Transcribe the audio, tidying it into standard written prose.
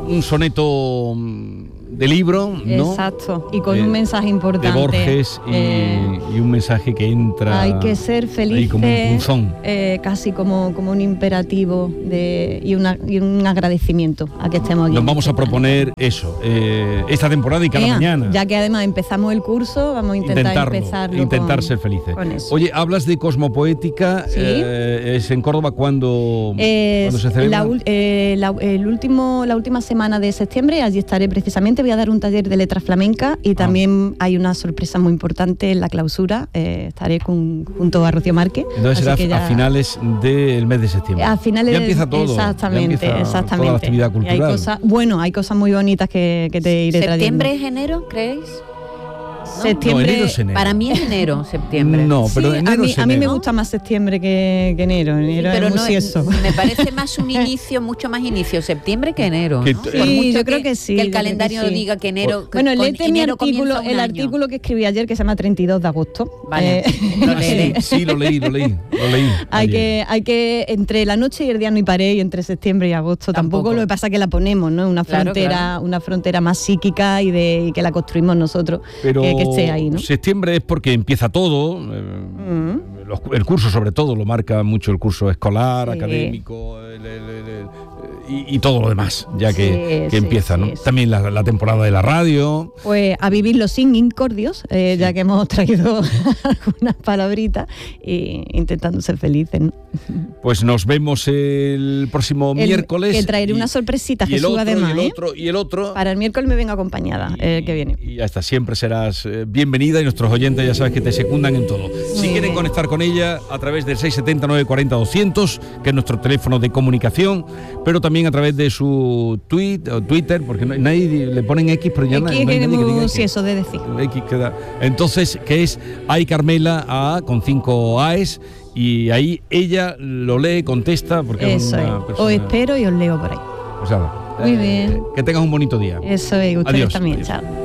un soneto de libro, ¿no? Exacto, y con un mensaje importante. De Borges y un mensaje que entra. Hay que ser felices, como un punzón. Casi como un imperativo y un agradecimiento a que estemos aquí. Nos vamos a proponer eso, esta temporada y cada mañana. Ya que además empezamos el curso, vamos a intentar ser felices. Con eso. Oye, hablas de Cosmopoética, ¿Sí? ¿Es en Córdoba cuando se celebra? La última semana de septiembre, allí estaré precisamente. Voy a dar un taller de letras flamenca y también hay una sorpresa muy importante en la clausura. Estaré junto a Rocío Márquez. Entonces será a finales del mes de septiembre. A finales ya empieza todo. Exactamente. Toda la actividad cultural. Y hay cosas muy bonitas que te iré trayendo. ¿Septiembre es enero, creéis? ¿No? Septiembre, no, es enero. Para mí es enero, septiembre. No, pero sí, enero a mí me gusta más septiembre que enero. Enero pero es muy eso. Me parece más un inicio, mucho más inicio septiembre que enero, ¿no? Sí, yo creo que sí. Que el calendario diga que enero. Bueno, léete mi artículo, el artículo que escribí ayer que se llama 32 de agosto. Vale, lo leeré. Sí, lo leí. Hay que entre la noche y el día no hay pared, y entre septiembre y agosto tampoco. Lo que pasa es que la ponemos, ¿no? Una frontera más psíquica y que la construimos nosotros, pero que esté ahí, ¿no? Septiembre es porque empieza todo, el curso sobre todo, lo marca mucho el curso escolar, académico, y todo lo demás, ya que empieza, ¿no? También la temporada de la radio. Pues a vivirlo sin incordios, ya que hemos traído algunas palabritas e intentando ser felices, ¿no? Pues nos vemos el próximo miércoles. Que traeré una sorpresita, Jesús, además. Y el otro. Para el miércoles me vengo acompañada, el que viene. Y ya está, siempre serás bienvenida y nuestros oyentes ya sabes que te secundan en todo. Si quieren conectar con ella a través del 670-940-200, que es nuestro teléfono de comunicación, pero también a través de su Twitter, porque nadie le ponen X, pero ya no hay nadie que diga X. Sí, eso de decir. X queda. Entonces, que es Carmela con 5 A's, y ahí ella lo lee, contesta, porque eso es. Os espero y os leo por ahí. Pues nada, muy bien. Que tengas un bonito día. Eso es, ustedes también. Chao.